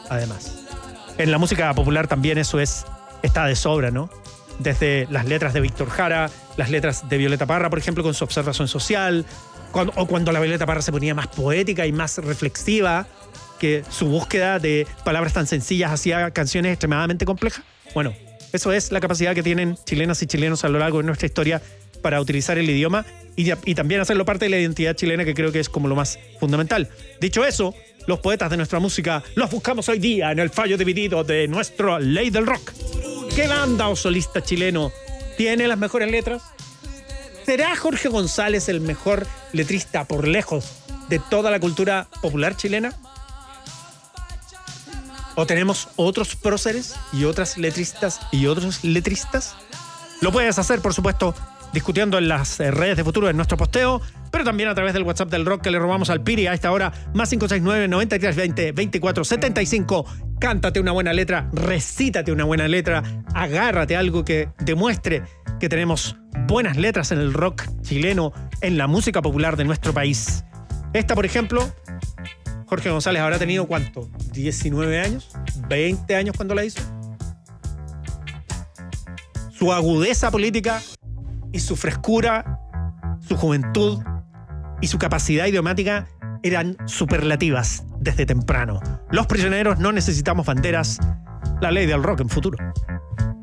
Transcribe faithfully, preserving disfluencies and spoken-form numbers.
además. En la música popular también eso es, está de sobra, ¿no? Desde las letras de Víctor Jara, las letras de Violeta Parra, por ejemplo, con su observación social, cuando, o cuando la Violeta Parra se ponía más poética y más reflexiva, que su búsqueda de palabras tan sencillas hacía canciones extremadamente complejas. Bueno, eso es la capacidad que tienen chilenas y chilenos a lo largo de nuestra historia para utilizar el idioma y, y también hacerlo parte de la identidad chilena, que creo que es como lo más fundamental. Dicho eso, los poetas de nuestra música los buscamos hoy día en el fallo dividido de nuestro Ley del Rock. ¿Qué banda o solista chileno tiene las mejores letras? ¿Será Jorge González el mejor letrista por lejos de toda la cultura popular chilena? ¿O tenemos otros próceres y otras letristas y otros letristas? Lo puedes hacer, por supuesto, discutiendo en las redes de Futuro en nuestro posteo, pero también a través del WhatsApp del Rock que le robamos al Piri a esta hora, más cinco seis nueve, noventa y tres veinte, veinticuatro setenta y cinco. Cántate una buena letra, recítate una buena letra, agárrate algo que demuestre que tenemos buenas letras en el rock chileno, en la música popular de nuestro país. Esta, por ejemplo, Jorge González habrá tenido ¿cuánto? ¿diecinueve años? ¿veinte años cuando la hizo? Su agudeza política y su frescura, su juventud y su capacidad idiomática eran superlativas desde temprano. Los prisioneros no necesitamos banderas. La ley del rock en Futuro.